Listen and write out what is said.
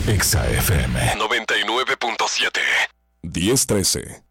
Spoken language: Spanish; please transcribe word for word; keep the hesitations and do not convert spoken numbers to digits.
Exa F M noventa y nueve punto siete. diez trece.